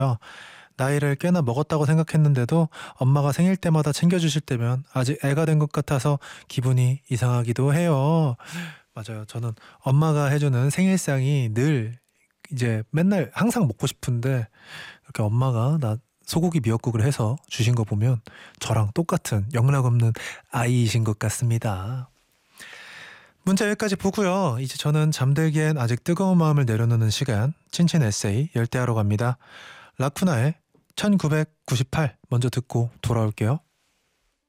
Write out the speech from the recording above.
나이를 꽤나 먹었다고 생각했는데도 엄마가 생일 때마다 챙겨주실 때면 아직 애가 된 것 같아서 기분이 이상하기도 해요. 맞아요. 저는 엄마가 해주는 생일상이 늘 이제 맨날 항상 먹고 싶은데 이렇게 엄마가 나 소고기 미역국을 해서 주신 거 보면 저랑 똑같은 영락없는 아이이신 것 같습니다. 문자 여기까지 보고요. 이제 저는 잠들기엔 아직 뜨거운 마음을 내려놓는 시간 친친 에세이 열대하러 갑니다. 라쿠나의 1998 먼저 듣고 돌아올게요.